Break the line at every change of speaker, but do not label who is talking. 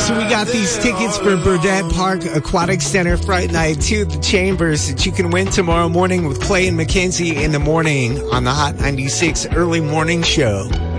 So we got these tickets for Burdett Park Aquatic Center Fright Night to the Chambers that you can win tomorrow morning with Clay and Mackenzie in the morning on the Hot 96 Early Morning Show.